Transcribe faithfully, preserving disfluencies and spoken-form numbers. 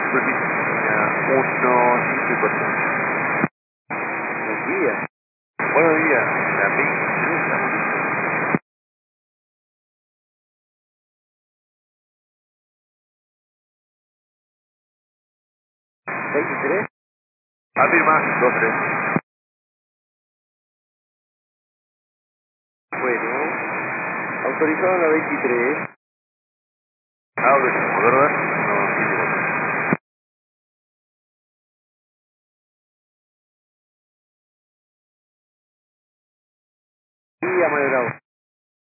Permiso, línea uno, cinco y cuatro. Buen día. Buenos días, la veintitrés, la policía. ¿veintitrés? Afirma, dos, tres. Bueno, autorizado en la veintitrés. Audio, ¿verdad?